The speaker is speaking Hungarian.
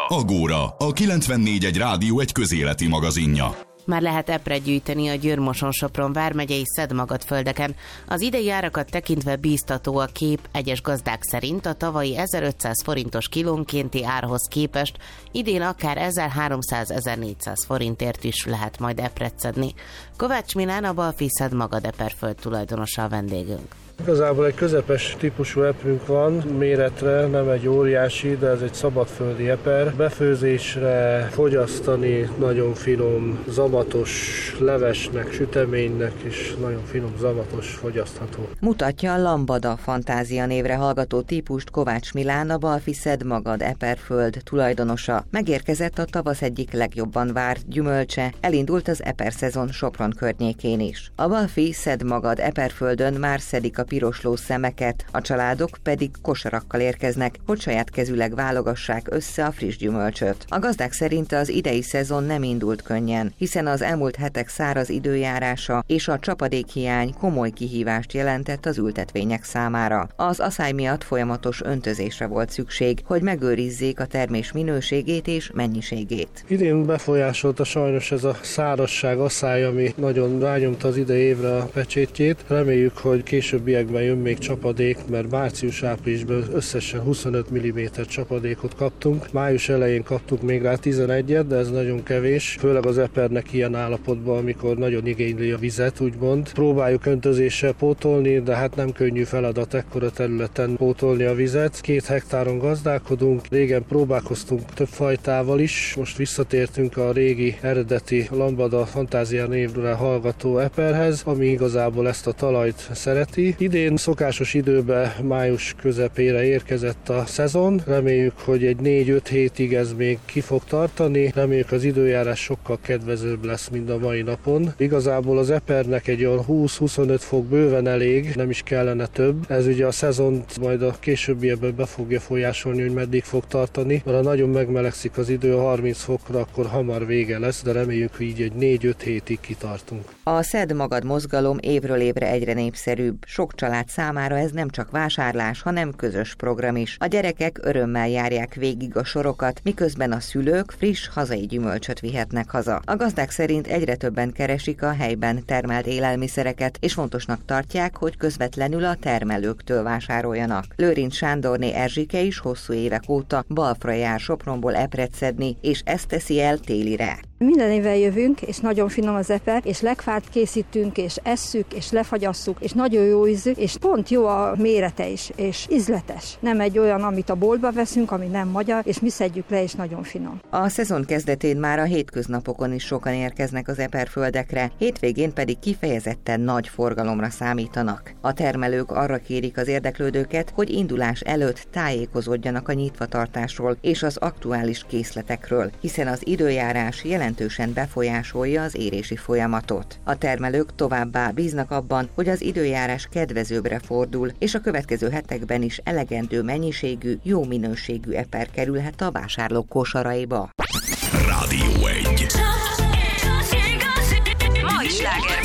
Agóra, a 94.1 Rádió egy közéleti magazinja. Már lehet epret gyűjteni a Győr-Moson-Sopron vármegyei Szedmagad-földeken. Az idei árakat tekintve bíztató a kép, egyes gazdák szerint a tavalyi 1500 forintos kilónkénti árhoz képest idén akár 1300-1400 forintért is lehet majd epret szedni. Kovács Milán, a Balfi Szedmagad eperföld tulajdonosa a vendégünk. Igazából egy közepes típusú eprünk van, méretre nem egy óriási, de ez egy szabadföldi eper. Befőzésre, fogyasztani nagyon finom, zamatos levesnek, süteménynek is nagyon finom, zamatos, fogyasztható. Mutatja a Lambada fantázia névre hallgató típust Kovács Milán, a Balfi Szedmagad eperföld tulajdonosa. Megérkezett a tavasz egyik legjobban várt gyümölcse, elindult az eperszezon Sopron környékén is. A Balfi Szedmagad eperföldön már szedik a pirosló szemeket, a családok pedig kosarakkal érkeznek, hogy saját kezüleg válogassák össze a friss gyümölcsöt. A gazdák szerint az idei szezon nem indult könnyen, hiszen az elmúlt hetek száraz időjárása és a csapadékhiány komoly kihívást jelentett az ültetvények számára. Az aszály miatt folyamatos öntözésre volt szükség, hogy megőrizzék a termés minőségét és mennyiségét. Idén befolyásolta sajnos ez a szárazság, aszály, ami nagyon rányomta az idei évre a pecsétjét. Reméljük, hogy későbbiekben jön még csapadék, mert március-áprilisban összesen 25 mm csapadékot kaptunk. Május elején kaptunk még rá 11-et, de ez nagyon kevés, főleg az epernek ilyen állapotban, amikor nagyon igényli a vizet, úgymond. Próbáljuk öntözéssel pótolni, de hát nem könnyű feladat ekkora területen pótolni a vizet. 2 hektáron gazdálkodunk, régen próbálkoztunk több fajtával is, most visszatértünk a régi eredeti Lambada fantázia névre hallgató eperhez, ami igazából ezt a talajt szereti. Idén szokásos időben május közepére érkezett a szezon. Reméljük, hogy egy 4-5 hétig ez még ki fog tartani. Reméljük, az időjárás sokkal kedvezőbb lesz, mint a mai napon. Igazából az epernek egy olyan 20-25 fok bőven elég, nem is kellene több. Ez ugye a szezont majd a későbbiekben be fogja folyásolni, hogy meddig fog tartani. Mert ha nagyon megmelegszik az idő a 30 fokra, akkor hamar vége lesz, de reméljük, hogy így egy 4-5 hétig kitartunk. A Szedmagad mozgalom évről évre egyre népszerűbb. Sok család számára ez nem csak vásárlás, hanem közös program is. A gyerekek örömmel járják végig a sorokat, miközben a szülők friss hazai gyümölcsöt vihetnek haza. A gazdák szerint egyre többen keresik a helyben termelt élelmiszereket, és fontosnak tartják, hogy közvetlenül a termelőktől vásároljanak. Lőrinc Sándorné Erzsike is hosszú évek óta Balfra jár Sopronból epret szedni, és ezt teszi el télire. Minden évvel jövünk, és nagyon finom az eper, és legfát készítünk, és esszük, és lefagyasszuk, és nagyon jó ízű, és pont jó a mérete is, és ízletes. Nem egy olyan, amit a boltba veszünk, ami nem magyar, és mi szedjük le, és nagyon finom. A szezon kezdetén már a hétköznapokon is sokan érkeznek az eperföldekre, hétvégén pedig kifejezetten nagy forgalomra számítanak. A termelők arra kérik az érdeklődőket, hogy indulás előtt tájékozódjanak a nyitvatartásról és az aktuális készletekről, hiszen az időjárás jelentősen befolyásolja az érési folyamatot. A termelők továbbá bíznak abban, hogy az időjárás kedvezőbbre fordul, és a következő hetekben is elegendő mennyiségű, jó minőségű eper kerülhet a vásárlók kosaraiba. Rádió 1. Ma is sláger.